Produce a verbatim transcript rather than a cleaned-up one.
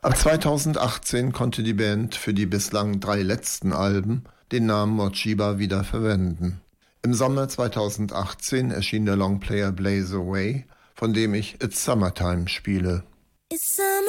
Ab zweitausendachtzehn konnte die Band für die bislang drei letzten Alben den Namen Morcheeba wieder verwenden. Im Sommer zweitausendachtzehn erschien der Longplayer Blaze Away, von dem ich It's Summertime spiele. It's summer.